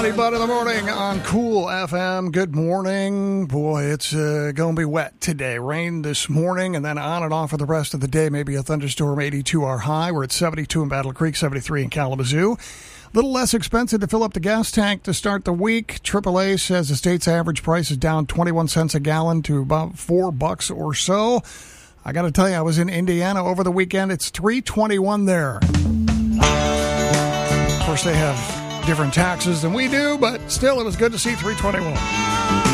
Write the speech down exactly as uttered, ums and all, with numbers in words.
But in the morning on Cool F M. Good morning. Boy, it's uh, going to be wet today. Rain this morning and then on and off for the rest of the day. Maybe a thunderstorm. eighty-two our high. We're at seventy-two in Battle Creek, seventy-three in Kalamazoo. A little less expensive to fill up the gas tank to start the week. triple A says the state's average price is down twenty-one cents a gallon to about four bucks or so. I got to tell you, I was in Indiana over the weekend. It's three twenty-one there. Of course, they have different taxes than we do, but still, it was good to see three twenty-one.